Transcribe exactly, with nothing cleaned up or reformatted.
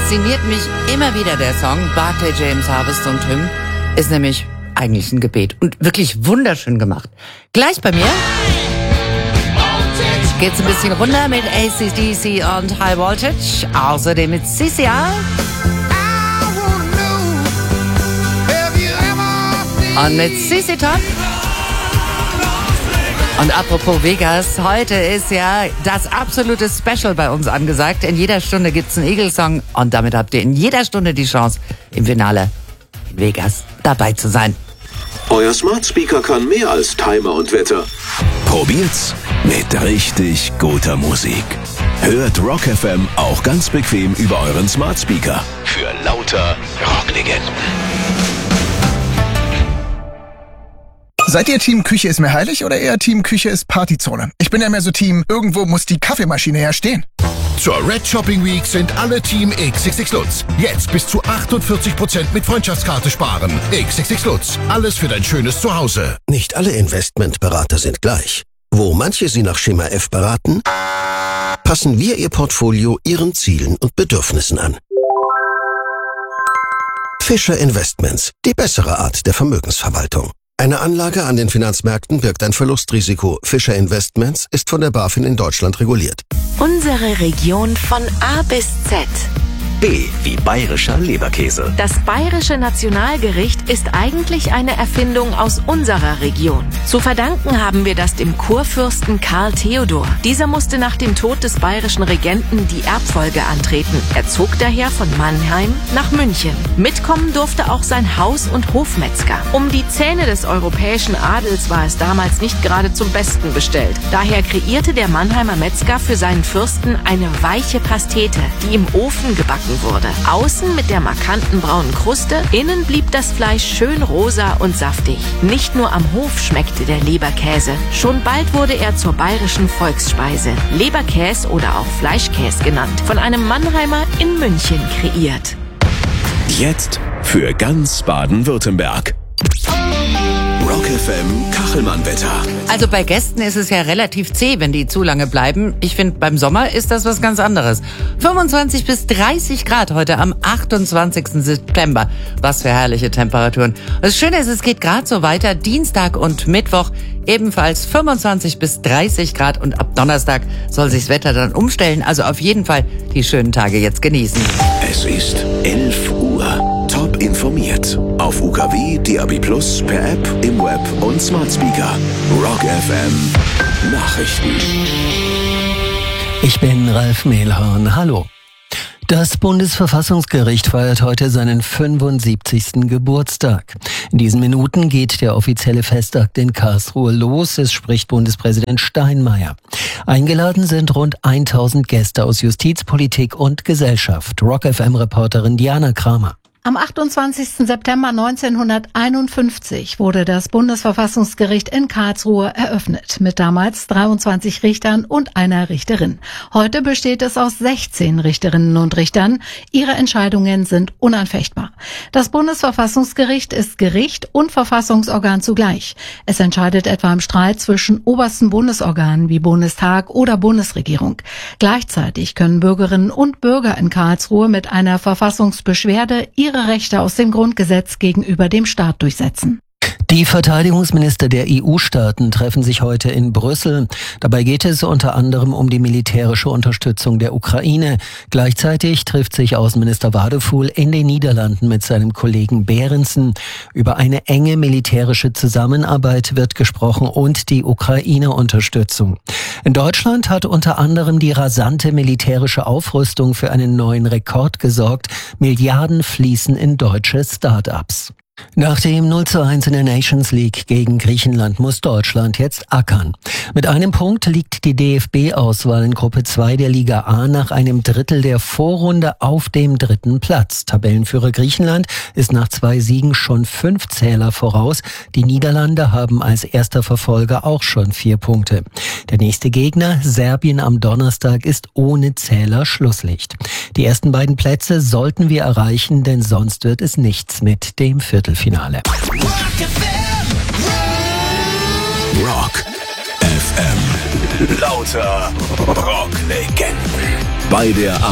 fasziniert mich immer wieder der Song Barclay James Harvest und Hymn. Ist nämlich eigentlich ein Gebet und wirklich wunderschön gemacht. Gleich bei mir geht's ein bisschen runter mit A C D C und High Voltage. Außerdem mit C C R. Und mit C C Top. Und apropos Vegas, heute ist ja das absolute Special bei uns angesagt. In jeder Stunde gibt's einen Eagle-Song und damit habt ihr in jeder Stunde die Chance, im Finale in Vegas dabei zu sein. Euer Smart Speaker kann mehr als Timer und Wetter. Probiert's mit richtig guter Musik. Hört Rock F M auch ganz bequem über euren Smart Speaker. Für lauter Rocklegenden. Seid ihr Team Küche ist mir heilig oder eher Team Küche ist Partyzone? Ich bin ja mehr so Team, irgendwo muss die Kaffeemaschine ja stehen. Zur Red Shopping Week sind alle Team X X X Lutz. Jetzt bis zu achtundvierzig Prozent mit Freundschaftskarte sparen. X X X Lutz. Alles für dein schönes Zuhause. Nicht alle Investmentberater sind gleich. Wo manche Sie nach Schema F beraten, passen wir Ihr Portfolio Ihren Zielen und Bedürfnissen an. Fischer Investments. Die bessere Art der Vermögensverwaltung. Eine Anlage an den Finanzmärkten birgt ein Verlustrisiko. Fischer Investments ist von der BaFin in Deutschland reguliert. Unsere Region von A bis Z. B wie bayerischer Leberkäse. Das bayerische Nationalgericht ist eigentlich eine Erfindung aus unserer Region. Zu verdanken haben wir das dem Kurfürsten Karl Theodor. Dieser musste nach dem Tod des bayerischen Regenten die Erbfolge antreten. Er zog daher von Mannheim nach München. Mitkommen durfte auch sein Haus- und Hofmetzger. Um die Zähne des europäischen Adels war es damals nicht gerade zum Besten bestellt. Daher kreierte der Mannheimer Metzger für seinen Fürsten eine weiche Pastete, die im Ofen gebacken wurde. Außen mit der markanten braunen Kruste, innen blieb das Fleisch schön rosa und saftig. Nicht nur am Hof schmeckte der Leberkäse. Schon bald wurde er zur bayerischen Volksspeise. Leberkäs oder auch Fleischkäs genannt. Von einem Mannheimer in München kreiert. Jetzt für ganz Baden-Württemberg. Rock F M Kachelmann-Wetter. Also bei Gästen ist es ja relativ zäh, wenn die zu lange bleiben. Ich finde, beim Sommer ist das was ganz anderes. fünfundzwanzig bis dreißig Grad heute am achtundzwanzigsten September. Was für herrliche Temperaturen. Das Schöne ist, es geht gerade so weiter. Dienstag und Mittwoch ebenfalls fünfundzwanzig bis dreißig Grad. Und ab Donnerstag soll sich das Wetter dann umstellen. Also auf jeden Fall die schönen Tage jetzt genießen. Es ist elf Uhr. Top informiert. Auf U K W, D A B Plus, per App, im Web und Smart Speaker. Rock F M Nachrichten. Ich bin Ralf Mehlhorn. Hallo. Das Bundesverfassungsgericht feiert heute seinen fünfundsiebzigsten Geburtstag. In diesen Minuten geht der offizielle Festakt in Karlsruhe los. Es spricht Bundespräsident Steinmeier. Eingeladen sind rund tausend Gäste aus Justiz, Politik und Gesellschaft. Rock F M-Reporterin Diana Kramer. Am achtundzwanzigsten September neunzehnhunderteinundfünfzig wurde das Bundesverfassungsgericht in Karlsruhe eröffnet, mit damals dreiundzwanzig Richtern und einer Richterin. Heute besteht es aus sechzehn Richterinnen und Richtern. Ihre Entscheidungen sind unanfechtbar. Das Bundesverfassungsgericht ist Gericht und Verfassungsorgan zugleich. Es entscheidet etwa im Streit zwischen obersten Bundesorganen wie Bundestag oder Bundesregierung. Gleichzeitig können Bürgerinnen und Bürger in Karlsruhe mit einer Verfassungsbeschwerde ihre Rechte aus dem Grundgesetz gegenüber dem Staat durchsetzen. Die Verteidigungsminister der E U-Staaten treffen sich heute in Brüssel. Dabei geht es unter anderem um die militärische Unterstützung der Ukraine. Gleichzeitig trifft sich Außenminister Wadefuhl in den Niederlanden mit seinem Kollegen Berendsen. Über eine enge militärische Zusammenarbeit wird gesprochen und die Ukraine-Unterstützung. In Deutschland hat unter anderem die rasante militärische Aufrüstung für einen neuen Rekord gesorgt. Milliarden fließen in deutsche Start-ups. Nach dem null zu eins in der Nations League gegen Griechenland muss Deutschland jetzt ackern. Mit einem Punkt liegt die D F B-Auswahl in Gruppe zwei der Liga A nach einem Drittel der Vorrunde auf dem dritten Platz. Tabellenführer Griechenland ist nach zwei Siegen schon fünf Zähler voraus. Die Niederlande haben als erster Verfolger auch schon vier Punkte. Der nächste Gegner, Serbien am Donnerstag, ist ohne Zähler Schlusslicht. Die ersten beiden Plätze sollten wir erreichen, denn sonst wird es nichts mit dem Viertelfinale. Rock F M. Lauter Rocklegenden. Bei der